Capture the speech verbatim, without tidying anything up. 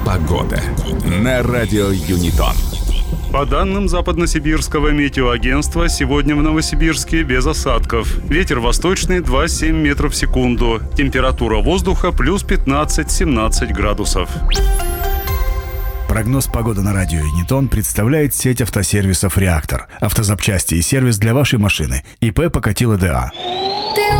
Погода на радио Юнитон. По данным Западносибирского метеоагентства, сегодня в Новосибирске без осадков. Ветер восточный два целых семь метров в секунду. Температура воздуха плюс пятнадцать-семнадцать градусов. Прогноз погоды на радио Юнитон представляет сеть автосервисов «Реактор». Автозапчасти и сервис для вашей машины. ИП Покатило ДА.